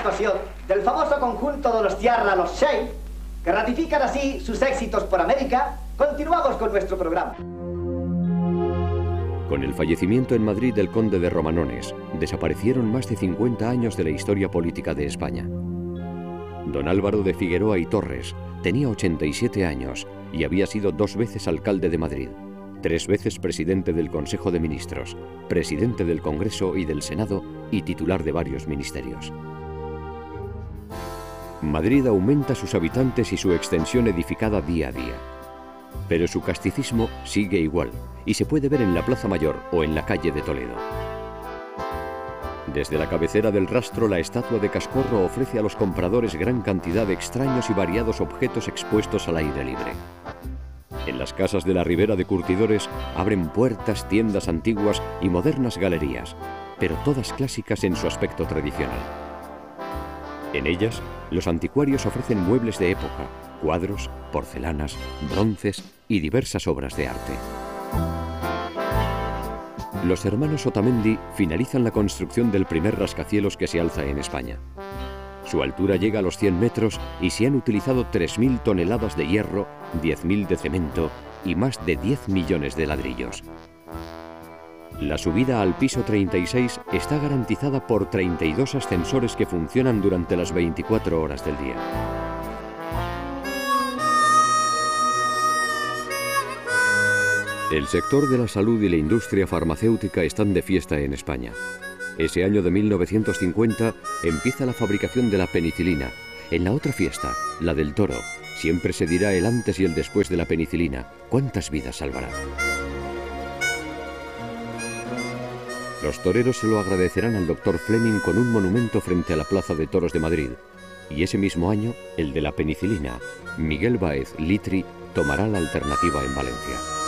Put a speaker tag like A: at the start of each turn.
A: ocasión del famoso conjunto de los Tierra, los Shea, que ratifican así sus éxitos por América, continuamos con nuestro programa.
B: Con el fallecimiento en Madrid del conde de Romanones, desaparecieron más de 50 años de la historia política de España. Don Álvaro de Figueroa y Torres tenía 87 años y había sido 2 veces alcalde de Madrid, 3 veces presidente del Consejo de Ministros, presidente del Congreso y del Senado y titular de varios ministerios. Madrid aumenta sus habitantes y su extensión edificada día a día. Pero su casticismo sigue igual y se puede ver en la Plaza Mayor o en la calle de Toledo. Desde la cabecera del rastro, la estatua de Cascorro ofrece a los compradores gran cantidad de extraños y variados objetos expuestos al aire libre. En las casas de la Ribera de Curtidores abren puertas, tiendas antiguas y modernas galerías, pero todas clásicas en su aspecto tradicional. En ellas, los anticuarios ofrecen muebles de época, cuadros, porcelanas, bronces y diversas obras de arte. Los hermanos Otamendi finalizan la construcción del primer rascacielos que se alza en España. Su altura llega a los 100 metros y se han utilizado 3.000 toneladas de hierro, 10.000 de cemento y más de 10 millones de ladrillos. La subida al piso 36 está garantizada por 32 ascensores que funcionan durante las 24 horas del día. El sector de la salud y la industria farmacéutica están de fiesta en España. Ese año de 1950 empieza la fabricación de la penicilina. En la otra fiesta, la del toro, siempre se dirá el antes y el después de la penicilina. ¿Cuántas vidas salvará? Los toreros se lo agradecerán al doctor Fleming con un monumento frente a la Plaza de Toros de Madrid. Y ese mismo año, el de la penicilina. Miguel Báez Litri tomará la alternativa en Valencia.